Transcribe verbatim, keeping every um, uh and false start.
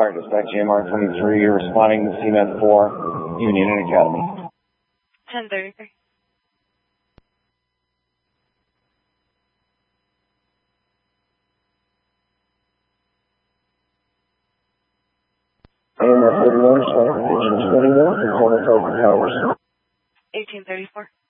Fire Dispatch A M R twenty-three, you're responding to C M E D four, Union and Academy. ten thirty-three. A M R forty-one, responding to Division twenty-one, and Corner Code Towers. eighteen thirty-four.